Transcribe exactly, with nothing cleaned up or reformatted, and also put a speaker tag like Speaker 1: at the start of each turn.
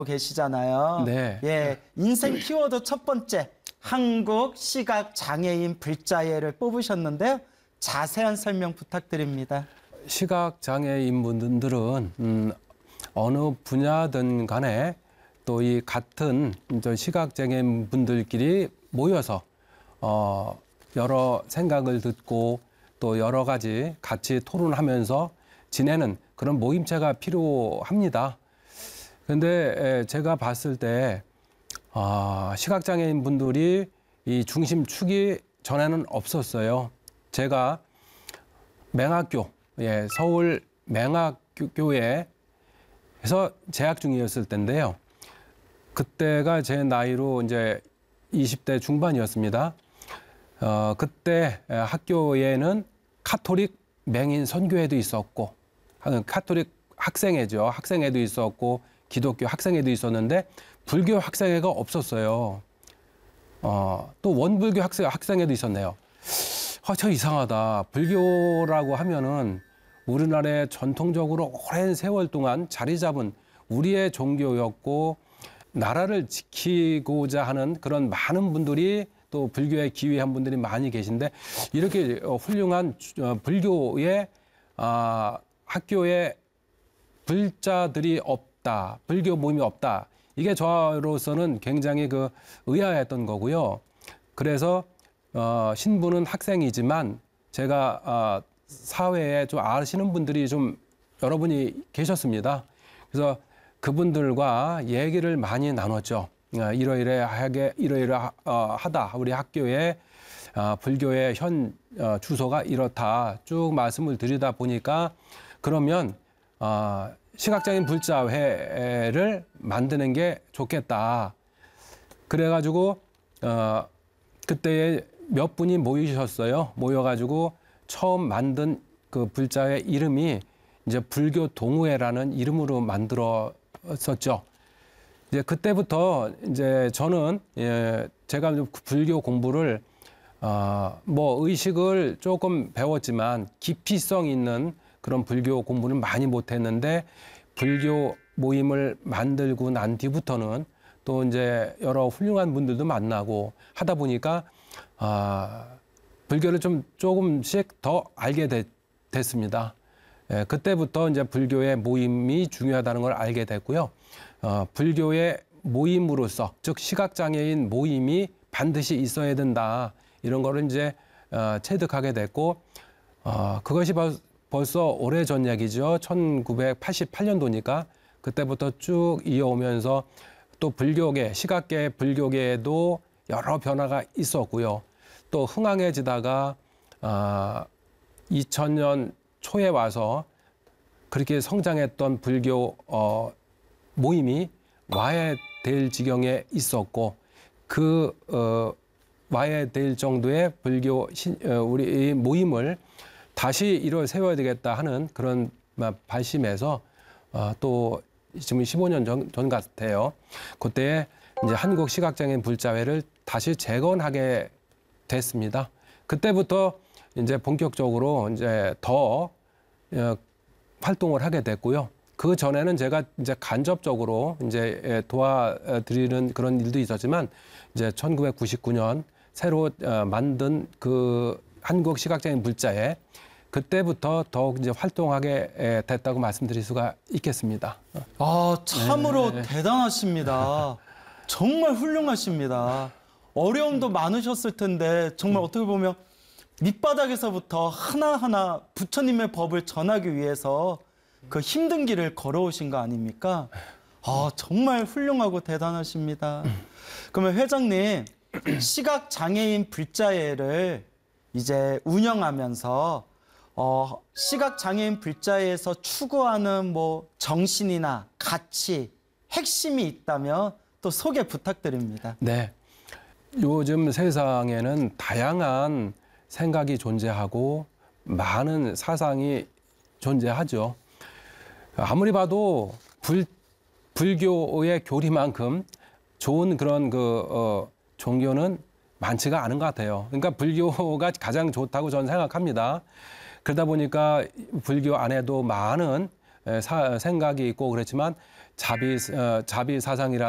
Speaker 1: 계시잖아요.
Speaker 2: 네.
Speaker 1: 예, 인생 키워드 첫 번째, 한국 시각 장애인 불자예를 뽑으셨는데요. 자세한 설명 부탁드립니다.
Speaker 2: 시각 장애인 분들은 음, 어느 분야든 간에 또 이 같은 시각 장애인 분들끼리 모여서 어, 여러 생각을 듣고 또 여러 가지 같이 토론하면서 지내는 그런 모임체가 필요합니다. 그런데 제가 봤을 때 아, 시각장애인 분들이 이 중심축이 전에는 없었어요. 제가 맹학교, 예, 서울 맹학교에서 재학 중이었을 때인데요. 그때가 제 나이로 이제 이십 대 중반이었습니다. 어, 그때 학교에는 카톨릭 맹인 선교회도 있었고, 카톨릭 학생회죠. 학생회도 있었고, 기독교 학생회도 있었는데, 불교 학생회가 없었어요. 어, 또 원불교 학생, 학생회도 있었네요. 아, 저 이상하다. 불교라고 하면은 우리나라에 전통적으로 오랜 세월 동안 자리 잡은 우리의 종교였고, 나라를 지키고자 하는 그런 많은 분들이 또 불교에 기회한 분들이 많이 계신데 이렇게 훌륭한 불교의 아, 학교에 불자들이 없다, 불교 모임이 없다. 이게 저로서는 굉장히 그 의아했던 거고요. 그래서 어, 신부는 학생이지만 제가 어, 사회에 좀 아시는 분들이 좀 여러분이 계셨습니다. 그래서 그분들과 얘기를 많이 나눴죠. 이러이러하게 이러이러하다. 우리 학교에 불교의 현 주소가 이렇다. 쭉 말씀을 드리다 보니까 그러면 시각장애인 불자회를 만드는 게 좋겠다. 그래가지고 그때에 몇 분이 모이셨어요. 모여가지고 처음 만든 그 불자회 이름이 이제 불교 동호회라는 이름으로 만들어 썼죠. 이제 그때부터 이제 저는 예, 제가 불교 공부를 어, 뭐 의식을 조금 배웠지만 깊이성 있는 그런 불교 공부는 많이 못했는데 불교 모임을 만들고 난 뒤부터는 또 이제 여러 훌륭한 분들도 만나고 하다 보니까 아, 불교를 좀 조금씩 더 알게 되, 됐습니다. 예, 그때부터 이제 불교의 모임이 중요하다는 걸 알게 됐고요. 어, 불교의 모임으로서, 즉 시각장애인 모임이 반드시 있어야 된다. 이런 거를 이제 어, 체득하게 됐고, 어, 그것이 벌, 벌써 오래전 얘기죠. 천구백팔십팔 년도니까 그때부터 쭉 이어오면서 또 불교계, 시각계 불교계에도 여러 변화가 있었고요. 또 흥황해지다가 어, 이천 년 초에 와서 그렇게 성장했던 불교 어, 모임이 와야 될 지경에 있었고 그 어, 와야 될 정도의 불교 신, 어, 우리 모임을 다시 일어 세워야 되겠다 하는 그런 발심에서 어, 또 지금 십오 년 전, 전 같아요. 그때 이제 한국 시각장애인 불자회를 다시 재건하게 됐습니다. 그때부터 이제 본격적으로 이제 더 어, 활동을 하게 됐고요. 그 전에는 제가 이제 간접적으로 이제 도와드리는 그런 일도 있었지만 이제 천구백구십구 년 새로 어, 만든 그 한국 시각장애인 불자회 그때부터 더욱 이제 활동하게 됐다고 말씀드릴 수가 있겠습니다.
Speaker 1: 아, 참으로
Speaker 2: 네.
Speaker 1: 대단하십니다. 정말 훌륭하십니다. 어려움도 많으셨을 텐데 정말 어떻게 보면 밑바닥에서부터 하나하나 부처님의 법을 전하기 위해서 그 힘든 길을 걸어오신 거 아닙니까? 아, 정말 훌륭하고 대단하십니다. 그러면 회장님, 시각장애인 불자회를 이제 운영하면서 어, 시각장애인 불자회에서 추구하는 뭐 정신이나 가치, 핵심이 있다면 또 소개 부탁드립니다.
Speaker 2: 네. 요즘 세상에는 다양한 생각이 존재하고 많은 사상이 존재하죠. 아무리 봐도 불, 불교의 교리만큼 좋은 그런 그 어, 종교는 많지가 않은 것 같아요. 그러니까 불교가 가장 좋다고 저는 생각합니다. 그러다 보니까 불교 안에도 많은 사, 생각이 있고 그렇지만 자비 어, 자비 사상이라